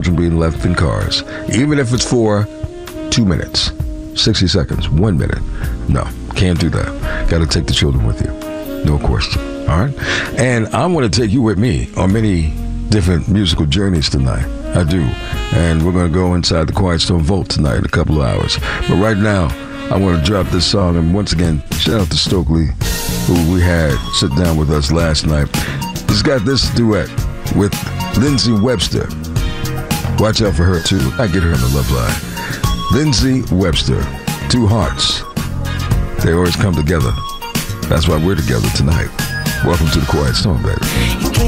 children being left in cars, even if it's for 2 minutes, 60 seconds, 1 minute. No, can't do that. Got to take the children with you. No question. All right? And I want to take you with me on many different musical journeys tonight. I do. And we're going to go inside the Quiet Storm Vault tonight in a couple of hours. But right now, I want to drop this song. And once again, shout out to Stokely, who we had sit down with us last night. He's got this duet with Lindsay Webster. Watch out for her, too. I get her in the love line. Lindsay Webster, two hearts. They always come together. That's why we're together tonight. Welcome to the Quiet Storm, baby.